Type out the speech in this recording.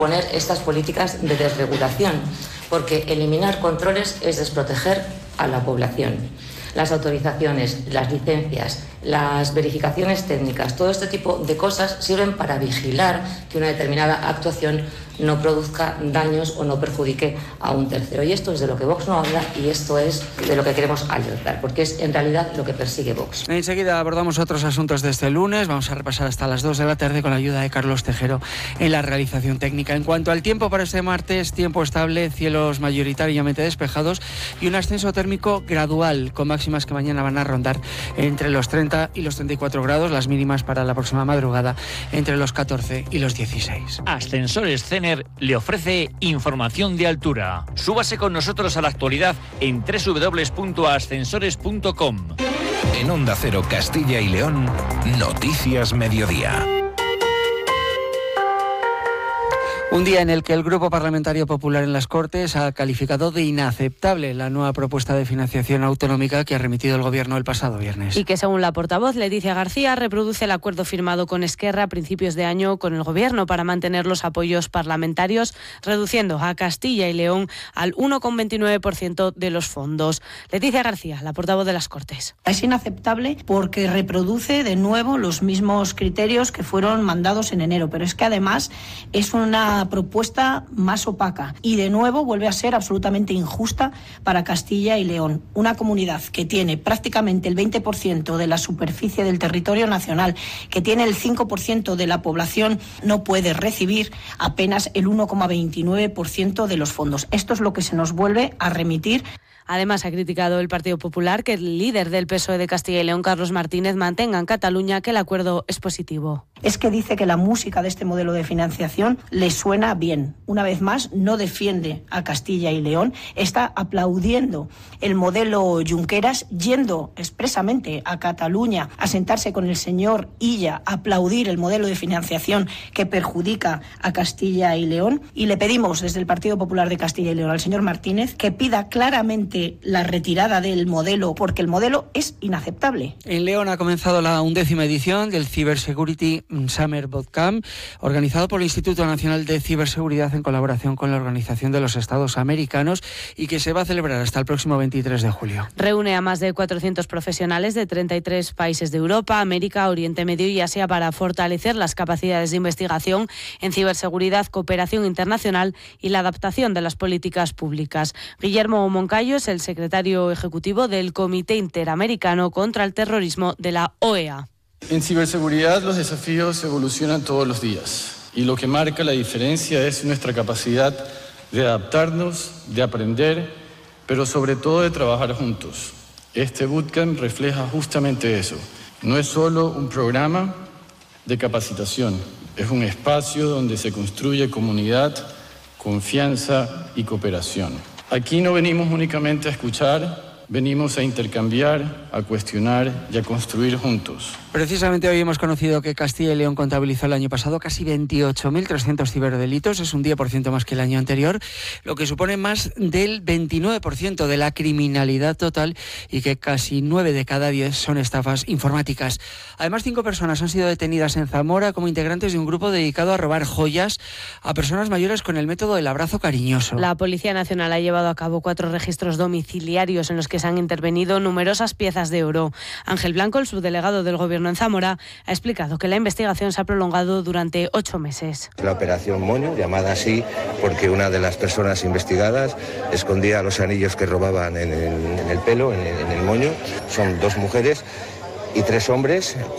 Poner estas políticas de desregulación, porque eliminar controles es desproteger a la población. Las autorizaciones, las licencias, las verificaciones técnicas, todo este tipo de cosas sirven para vigilar que una determinada actuación no produzca daños o no perjudique a un tercero. Y esto es de lo que Vox no habla y esto es de lo que queremos alertar, porque es en realidad lo que persigue Vox. Enseguida abordamos otros asuntos de este lunes. Vamos a repasar hasta las 2 de la tarde con la ayuda de Carlos Tejero en la realización técnica. En cuanto al tiempo para este martes, tiempo estable, cielos mayoritariamente despejados y un ascenso térmico gradual, con máximas que mañana van a rondar entre los 30 y los 34 grados, las mínimas para la próxima madrugada entre los 14 y los 16. Ascensores Cener le ofrece información de altura. Súbase con nosotros a la actualidad en www.ascensores.com. En Onda Cero Castilla y León, Noticias Mediodía. Un día en el que el Grupo Parlamentario Popular en las Cortes ha calificado de inaceptable la nueva propuesta de financiación autonómica que ha remitido el Gobierno el pasado viernes. Y que, según la portavoz Leticia García, reproduce el acuerdo firmado con Esquerra a principios de año con el Gobierno para mantener los apoyos parlamentarios, reduciendo a Castilla y León al 1,29% de los fondos. Leticia García, la portavoz de las Cortes. Es inaceptable porque reproduce de nuevo los mismos criterios que fueron mandados en enero, pero es que además es una propuesta más opaca y de nuevo vuelve a ser absolutamente injusta para Castilla y León, una comunidad que tiene prácticamente el 20% de la superficie del territorio nacional, que tiene el 5% de la población, no puede recibir apenas el 1,29% de los fondos. Esto es lo que se nos vuelve a remitir. Además, ha criticado el Partido Popular que el líder del PSOE de Castilla y León, Carlos Martínez, mantenga en Cataluña que el acuerdo es positivo. Es que dice que la música de este modelo de financiación le suena bien. Una vez más, no defiende a Castilla y León, está aplaudiendo el modelo Junqueras, yendo expresamente a Cataluña a sentarse con el señor Illa, a aplaudir el modelo de financiación que perjudica a Castilla y León. Y le pedimos desde el Partido Popular de Castilla y León al señor Martínez que pida claramente la retirada del modelo, porque el modelo es inaceptable. En León ha comenzado la 11ª edición del Cybersecurity Summer Bootcamp, organizado por el Instituto Nacional de Ciberseguridad en colaboración con la Organización de los Estados Americanos y que se va a celebrar hasta el próximo 23 de julio. Reúne a más de 400 profesionales de 33 países de Europa, América, Oriente Medio y Asia para fortalecer las capacidades de investigación en ciberseguridad, cooperación internacional y la adaptación de las políticas públicas. Guillermo Moncayo es el secretario ejecutivo del Comité Interamericano contra el Terrorismo de la OEA. En ciberseguridad los desafíos evolucionan todos los días y lo que marca la diferencia es nuestra capacidad de adaptarnos, de aprender, pero sobre todo de trabajar juntos. Este bootcamp refleja justamente eso. No es solo un programa de capacitación, es un espacio donde se construye comunidad, confianza y cooperación. Aquí no venimos únicamente a escuchar, venimos a intercambiar, a cuestionar y a construir juntos. Precisamente hoy hemos conocido que Castilla y León contabilizó el año pasado casi 28.300 ciberdelitos, es un 10% más que el año anterior, lo que supone más del 29% de la criminalidad total y que casi 9 de cada 10 son estafas informáticas. Además, 5 personas han sido detenidas en Zamora como integrantes de un grupo dedicado a robar joyas a personas mayores con el método del abrazo cariñoso. La Policía Nacional ha llevado a cabo 4 registros domiciliarios en los que se han intervenido numerosas piezas de oro. Ángel Blanco, el subdelegado del Gobierno en Zamora, ha explicado que la investigación se ha prolongado durante 8 meses. La operación Moño, llamada así porque una de las personas investigadas escondía los anillos que robaban en el pelo, en el moño. Son 2 mujeres y 3 hombres.